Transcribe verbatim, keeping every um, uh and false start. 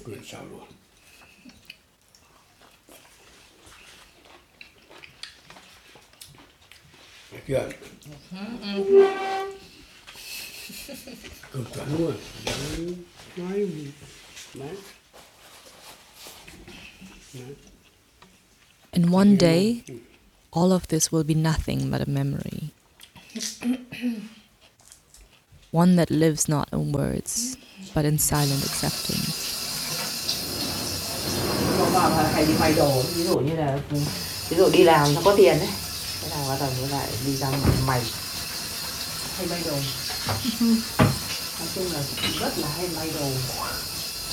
cười sao luôn. Thấy chưa? Cực chuẩn luôn. Nói nói. And one day, all of this will be nothing but a memory. One that lives not in words, but in silent acceptance. Có vào là hay đi may đồ, ví dụ như là ví dụ đi làm nó có tiền đấy, thế là bắt đầu mới lại đi ra mày hay may đồ. Nói chung là rất là hay may đồ.